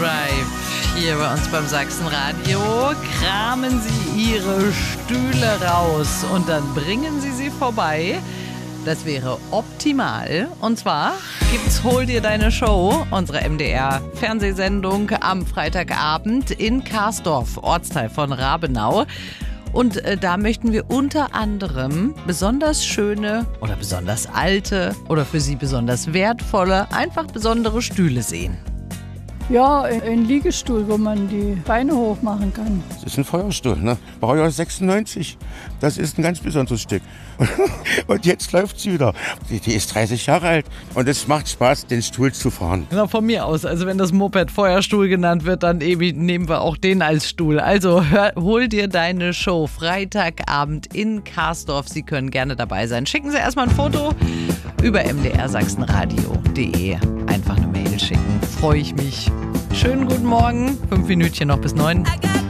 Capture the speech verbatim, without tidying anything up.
Drive hier bei uns beim Sachsenradio. Kramen Sie Ihre Stühle raus und dann bringen Sie sie vorbei. Das wäre optimal. Und zwar gibt's Hol dir deine Show, unsere M D R-Fernsehsendung am Freitagabend in Karsdorf, Ortsteil von Rabenau. Und äh, da möchten wir unter anderem besonders schöne oder besonders alte oder für Sie besonders wertvolle, einfach besondere Stühle sehen. Ja, ein Liegestuhl, wo man die Beine hoch machen kann. Das ist ein Feuerstuhl, ne? Baujahr sechsundneunzig. Das ist ein ganz besonderes Stück. Und jetzt läuft sie wieder. Die, die ist dreißig Jahre alt und es macht Spaß, den Stuhl zu fahren. Genau, von mir aus. Also wenn das Moped Feuerstuhl genannt wird, dann eben nehmen wir auch den als Stuhl. Also hör, hol dir deine Show Freitagabend in Karsdorf. Sie können gerne dabei sein. Schicken Sie erstmal ein Foto über m d r sachsenradio punkt de. Einfach eine Mail schicken. Freue ich mich. Schönen guten Morgen. Fünf Minütchen noch bis neun.